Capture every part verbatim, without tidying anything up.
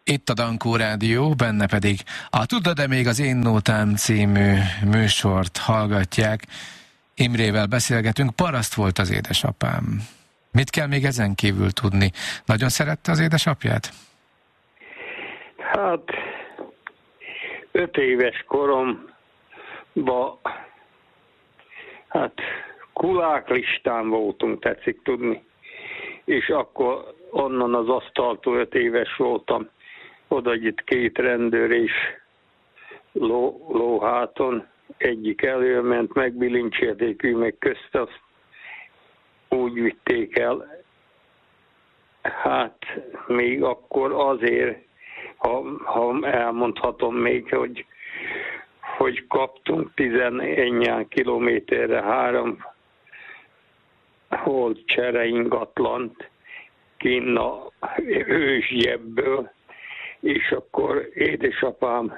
Itt a Dankó Rádió, benne pedig a Tudod-e még az Én Nótám című műsort hallgatják. Imrével beszélgetünk, paraszt volt az édesapám. Mit kell még ezen kívül tudni? Nagyon szerette az édesapját? Hát, öt éves koromban, hát kuláklistán voltunk, tetszik tudni. És akkor onnan az asztaltól öt éves voltam, oda itt két rendőr és ló, lóháton, egyik előment, megbilincselték, ő meg közt, azt úgy vitték el. Hát még akkor azért, ha, ha elmondhatom még, hogy, hogy kaptunk tizenegy kilométerre három hold csere ingatlant kinn a ősgyebből, és akkor édesapám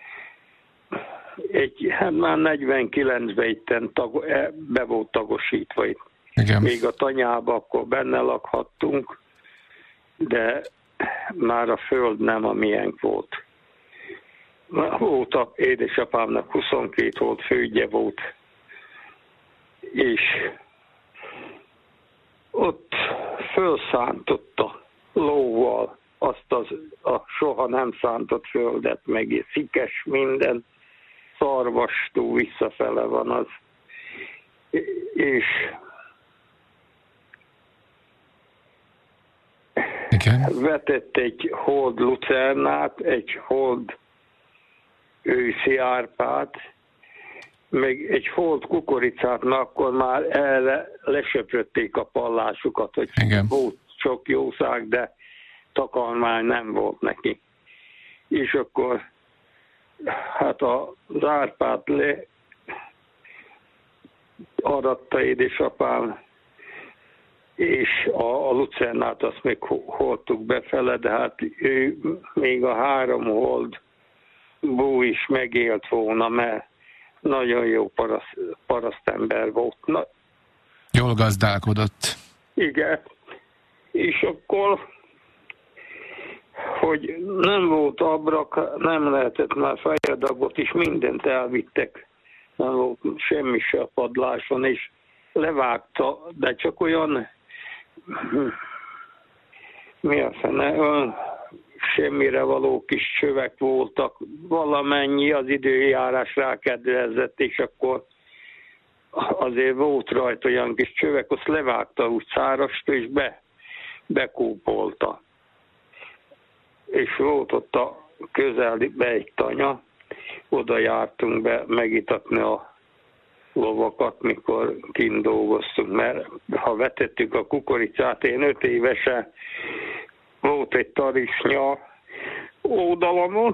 egy, hát már negyvenkilencben itten tag, be volt tagosítva itt. Igen. Még a tanyába akkor benne lakhattunk, de már a föld nem a miénk volt. Volt a édesapámnak huszonkét volt, fődje volt, és ott fölszántotta lóval azt az, a soha nem szántott földet, meg szikes minden, szarvastó visszafele van az, és igen. Vetett egy hold lucernát, egy hold őszi árpát, meg egy hold kukoricát, mert akkor már erre lesöprötték a pallásukat, hogy igen. Volt sok jószág, de takarmány nem volt neki. És akkor hát az árpát le aratta édesapám, és a, a lucernát azt még hordtuk befele, de hát ő még a három hold bú is megélt volna, mert nagyon jó paraszt, parasztember volt. Na, jól gazdálkodott. Igen. És akkor, hogy nem volt abrak, nem lehetett már fejadagot is, mindent elvittek. Nem volt semmi se a padláson, és levágta, de csak olyan, mi a fene, olyan semmire való kis csövek voltak, valamennyi az időjárás rákedvezett, és akkor azért volt rajta olyan kis csövek, azt levágta úgy szárastól, és be, bekúpolta. És volt ott a közelbe egy tanya, oda jártunk be megitatni a lovakat, mikor kint dolgoztunk, mert ha vetettük a kukoricát, én öt évesen volt egy tarisznya oldalamon,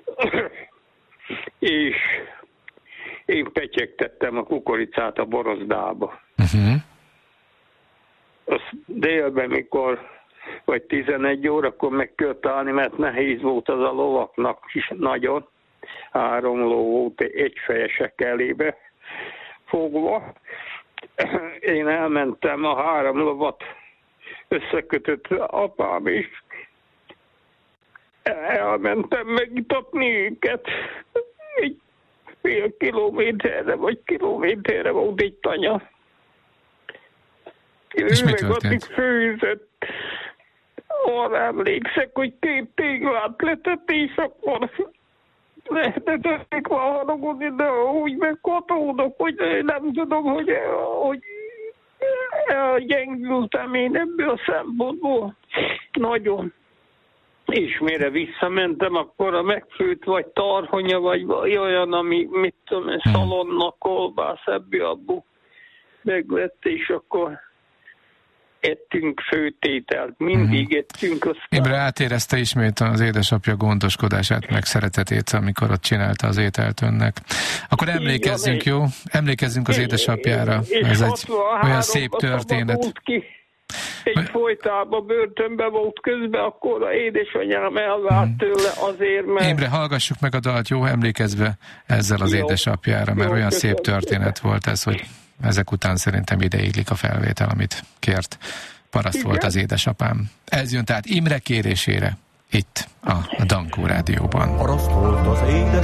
és én petyegtettem a kukoricát a borozdába. Uh-huh. Azt délben, mikor vagy tizenegy órakor meg kellett állni, mert nehéz volt az a lovaknak is nagyon. Három ló volt egyfejesek elébe fogva. Én elmentem, a három lovat összekötött apám is. Elmentem megitatni őket. Egy fél kilométerre, vagy kilométerre volt egy tanya. És ő mi meg történt? addig főzött. Arra emlékszek, hogy két téglát letett, és akkor lehetették már haragodni, de úgy meghatódok, hogy nem tudom, hogy, hogy elgyengültem én ebből a szempontból. Nagyon. És mire visszamentem, akkor a megfőtt vagy tarhonya, vagy olyan, ami, mit tudom, szalonna, kolbász, ebből abból megvett, és akkor ettünk főtételt, mindig uh-huh. ettünk. Aztán... Imre átérezte ismét az édesapja gondoskodását, meg szeretetét, amikor ott csinálta az ételt önnek. Akkor emlékezzünk, jó? Emlékezzünk az édesapjára. Ez egy olyan szép történet. Ki. Egy folytában börtönbe volt közben, akkor a édesanyám elvált hmm. tőle azért, mert... Imre, hallgassuk meg a dalt, jó? Emlékezve ezzel az jó. édesapjára, mert jó, olyan szép történet volt ez, hogy ezek után szerintem ideiglik a felvétel, amit kért. Paraszt Igen. volt az édesapám. Ez jön tehát Imre kérésére. itt a Dankó Rádióban. Paraszt volt az édes